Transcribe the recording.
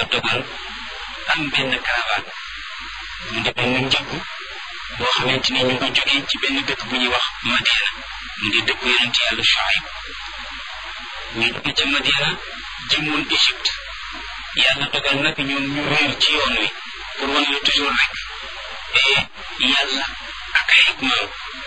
yàlla dogal am benn caravane mu di benn njëgg boo xamante ni ñu ngi jógee ci benn dëkk bu ñuy wax Madiana mu di dëkku yonent yàlla Shuayb ñu jóge ca Madiana jëmoon Égypte yàlla dogal nag ñoom ñu réer ci yoon wi pour wane la toujours rek yàlla ak ay hikmaam